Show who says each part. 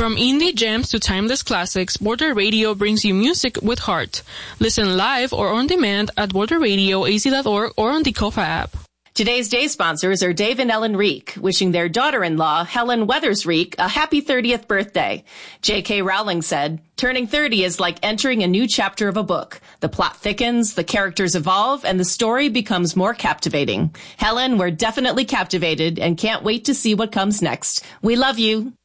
Speaker 1: From indie gems to timeless classics, Border Radio brings you music with heart. Listen live or on demand at borderradioaz.org or on the Kofa app.
Speaker 2: Today's day sponsors are Dave and Ellen Reek, wishing their daughter-in-law, Helen Weathers Reek, a happy 30th birthday. J.K. Rowling said, "Turning 30 is like entering a new chapter of a book. The plot thickens, the characters evolve, and the story becomes more captivating. Helen, we're definitely captivated and can't wait to see what comes next. We love you."